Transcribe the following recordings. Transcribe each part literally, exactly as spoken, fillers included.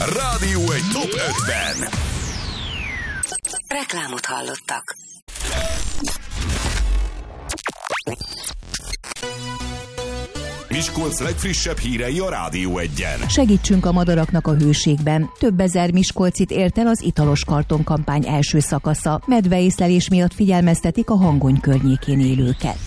Rádió egy top ötven. Reklámot hallottak. Miskolc legfrissebb hírei a Rádió egyen. Segítsünk a madaraknak a hőségben. Több ezer miskolcit ért el az italos karton kampány első szakasza. Medveészlelés miatt figyelmeztetik a Hangony környékén élőket.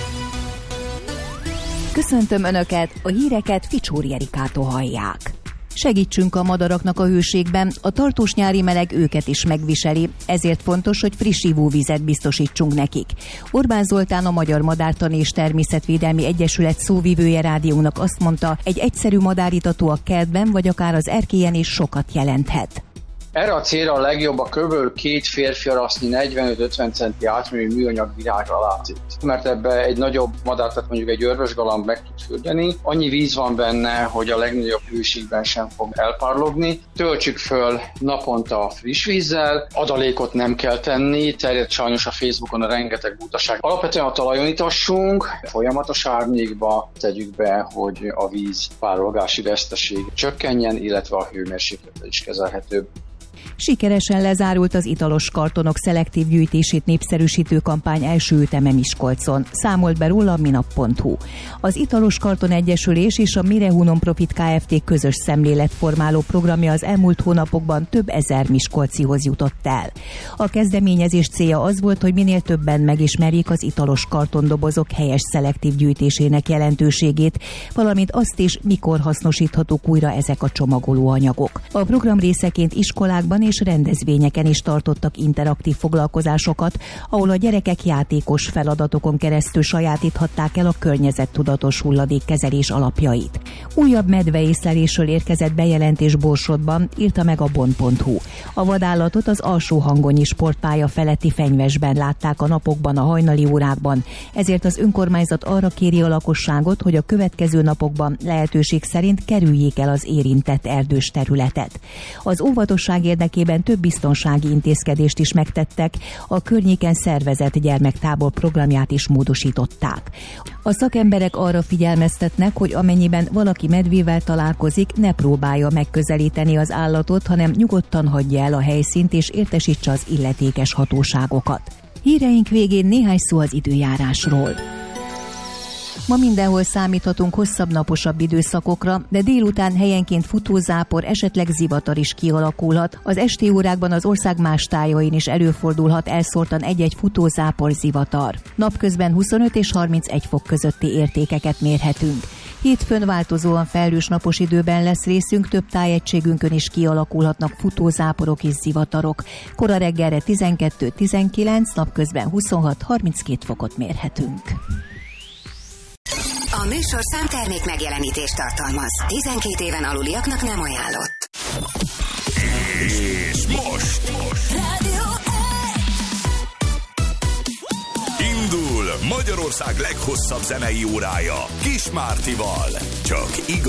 Köszöntöm Önöket, a híreket Ficsóri Erikától hallják. Segítsünk a madaraknak a hőségben, a tartós nyári meleg őket is megviseli, ezért fontos, hogy friss ivóvizet biztosítsunk nekik. Orbán Zoltán, a Magyar Madártani és Természetvédelmi Egyesület szóvivője rádiónak azt mondta, egy egyszerű madáritató a kertben vagy akár az erkélyen is sokat jelenthet. Erre a célra a legjobb a kb. két férfi arasznyi negyvenöt-ötven centi átmérőjű műanyag virágra látszik. Mert ebbe egy nagyobb madár, tehát mondjuk egy örvösgalamb meg tud fürdeni. Annyi víz van benne, hogy a legnagyobb hőségben sem fog elpárlogni. Töltsük föl naponta friss vízzel, adalékot nem kell tenni, terjed sajnos a Facebookon a rengeteg butaság. Alapvetően a talajon itassunk, folyamatos árnyékba tegyük be, hogy a víz párogási veszteség csökkenjen, illetve a hőmérséklete is kezelhetőbb. Sikeresen lezárult az italos kartonok szelektív gyűjtését népszerűsítő kampány első üteme Miskolcon. Számolt be róla a minap pont hu. Az Italos Karton Egyesülés és a Mirehu Non-Profit Kft. Közös szemléletformáló programja az elmúlt hónapokban több ezer miskolcihoz jutott el. A kezdeményezés célja az volt, hogy minél többen megismerjék az italos kartondobozok helyes szelektív gyűjtésének jelentőségét, valamint azt is, mikor hasznosíthatók újra ezek a csomagolóanyagok. A program részeként iskolákban és rendezvényeken is tartottak interaktív foglalkozásokat, ahol a gyerekek játékos feladatokon keresztül sajátíthatták el a környezettudatos hulladékkezelés alapjait. Újabb medveészlelésről érkezett bejelentés Borsodban, írta meg a bont pont hu. A vadállatot az Alsó-Hangonyi sportpálya feletti fenyvesben látták a napokban a hajnali órákban, ezért az önkormányzat arra kéri a lakosságot, hogy a következő napokban lehetőség szerint kerüljék el az érintett erdős területet. Az óvatosság érdekében több biztonsági intézkedést is megtettek, a környéken szervezett gyermektábor programját is módosították. A szakemberek arra figyelmeztetnek, hogy amennyiben valaki medvével találkozik, ne próbálja megközelíteni az állatot, hanem nyugodtan hagyja el a helyszínt és értesítse az illetékes hatóságokat. Híreink végén néhány szó az időjárásról. Ma mindenhol számíthatunk hosszabb, naposabb időszakokra, de délután helyenként futózápor, esetleg zivatar is kialakulhat. Az esti órákban az ország más tájain is előfordulhat elszórtan egy-egy futózápor, zivatar. Napközben huszonöt és harmincegy fok közötti értékeket mérhetünk. Hétfőn változóan felhős napos időben lesz részünk, több tájegységünkön is kialakulhatnak futózáporok és zivatarok. Kora reggelre tizenkettő-tizenkilenc, napközben huszonhat harminckét fokot mérhetünk. A műsorszám termék megjelenítést tartalmaz. tizenkét éven aluliaknak nem ajánlott. És most, most. Rádió Indul Magyarország leghosszabb zenei órája Kis Mártival. Csak igazi